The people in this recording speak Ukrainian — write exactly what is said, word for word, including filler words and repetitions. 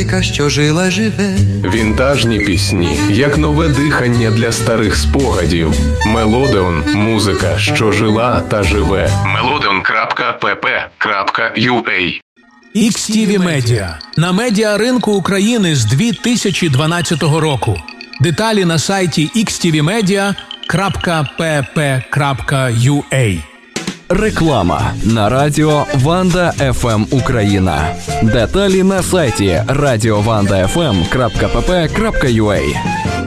що жила живе. Вінтажні пісні, як нове дихання для старих спогадів. Мелодеон – музика, що жила та живе. мелодеон крапка пі пі крапка ю а. ікс ті ві Media. На медіаринку України з дві тисячі дванадцятого року. Деталі на сайті ікс ті ві медіа крапка пі пі крапка ю а. Реклама на радіо Ванда еф ем Україна. Деталі на сайті радіо ванда еф ем крапка пі пі крапка ю а.